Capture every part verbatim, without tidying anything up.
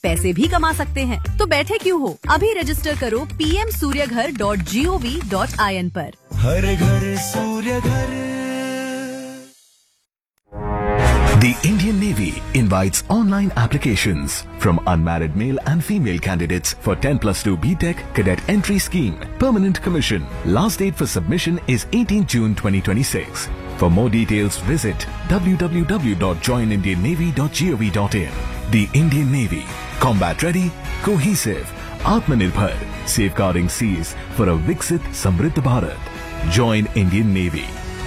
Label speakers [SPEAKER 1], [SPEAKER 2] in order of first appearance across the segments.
[SPEAKER 1] पैसे भी कमा सकते हैं। तो बैठे क्यों हो, अभी रजिस्टर करो P M Surya Ghar dot G O V dot I N पर।
[SPEAKER 2] हर घर सूर्य घर।
[SPEAKER 3] The Indian Navy invites online applications from unmarried male and female candidates for ten plus two B Tech Cadet Entry Scheme, Permanent Commission. Last date for submission is eighteenth June twenty twenty-six. For more details, visit w w w dot join indian navy dot gov dot in. The Indian Navy, combat ready, cohesive, Atmanirbhar, safeguarding seas for a Viksit Samriddh Bharat. Join Indian Navy.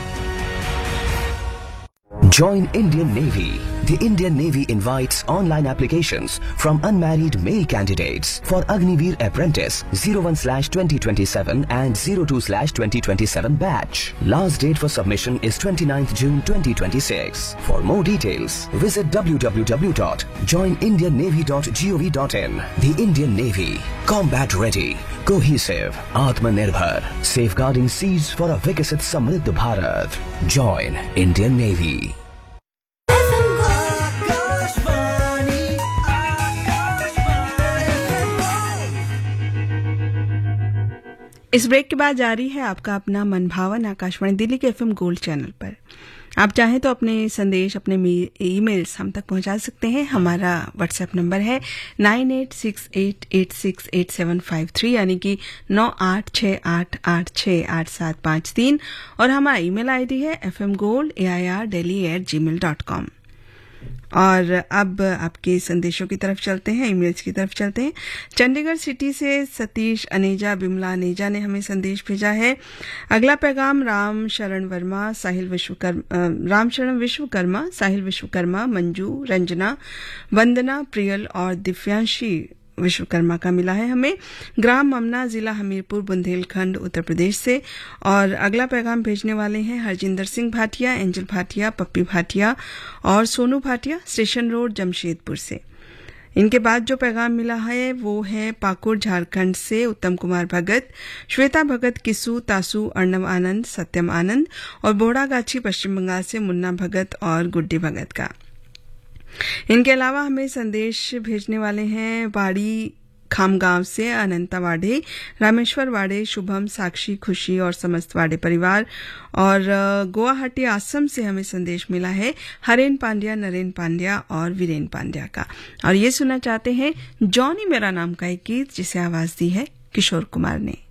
[SPEAKER 4] Join Indian Navy. The Indian Navy invites online applications from unmarried male candidates for Agniveer Apprentice zero one slash twenty twenty-seven and zero two slash twenty twenty-seven batch. Last date for submission is twenty-ninth June twenty twenty-six. For more details, visit w w w dot join indian navy dot gov dot in. The Indian Navy, combat ready, cohesive, Atmanirbhar, safeguarding seas for a Viksit Samriddh Bharat. Join Indian Navy.
[SPEAKER 5] इस break के बाद जारी है आपका अपना मनभावन आकाशवाणी दिल्ली के FM gold channel पर। आप चाहें तो अपने संदेश, अपने ईमेल्स हम तक पहुंचा सकते हैं। हमारा व्हाट्सएप नंबर है nine eight six eight eight six eight seven five three यानी कि नौ आठ छः आठ आठ छः आठ सात पाँच तीन और हमारा ईमेल आईडी है F M gold A I R daily eight ji mail dot com. और अब आपके संदेशों की तरफ चलते हैं, ईमेल्स की तरफ चलते हैं। चंडीगढ़ सिटी से सतीश अनेजा बिमला अनेजा ने हमें संदेश भेजा है। अगला पैगाम राम शरण वर्मा, साहिल विश्वकर्मा, राम शरण विश्वकर्मा, साहिल विश्वकर्मा, मंजू, रंजना, वंदना, प्रियल और दिव्यांशी विश्वकर्मा का मिला है हमें। ग्राम ममना, जिला हमीरपुर, बुंदेलखंड, उत्तर प्रदेश से। और अगला पैगाम भेजने वाले हैं हरजिंदर सिंह भाटिया, एंजल भाटिया, पप्पी भाटिया और सोनू भाटिया, स्टेशन रोड, जमशेदपुर से। इनके बाद जो पैगाम मिला है वो है पाकुड़, झारखंड से उत्तम कुमार भगत, श्वेता भगत, किसू, तासू, अर्णव आनंद, सत्यम आनंद और बोड़ागाछी, पश्चिम बंगाल से मुन्ना भगत और गुड्डी भगत का। इनके अलावा हमें संदेश भेजने वाले हैं बाड़ी खामगांव से अनंता वाडे, रामेश्वर वाडे, शुभम, साक्षी, खुशी और समस्त वाडे परिवार। और गुवाहाटी आसम से हमें संदेश मिला है हरेन पांड्या, नरेन पांड्या और वीरेन पांड्या का। और ये सुनना चाहते हैं जॉनी मेरा नाम का एक गीत जिसे आवाज दी है किशोर कुमार ने।